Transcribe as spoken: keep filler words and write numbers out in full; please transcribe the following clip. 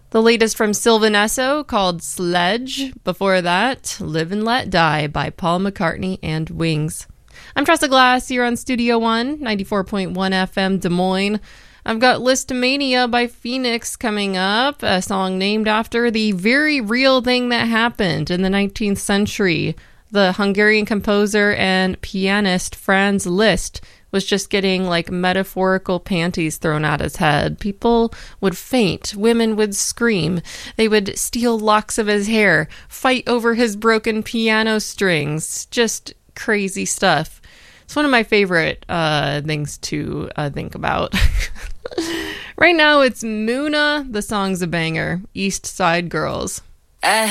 The latest from Sylvan Esso called Sledge. Before that, Live and Let Die by Paul McCartney and Wings. I'm Tressa Glass here on Studio One, ninety-four point one F M Des Moines. I've got Listomania by Phoenix coming up, a song named after the very real thing that happened in the nineteenth century. The Hungarian composer and pianist Franz Liszt was just getting like metaphorical panties thrown at his head. People would faint, women would scream, they would steal locks of his hair, fight over his broken piano strings, just crazy stuff. It's one of my favorite uh, things to uh, think about. Right now it's Muna, the song's a banger, East Side Girls. I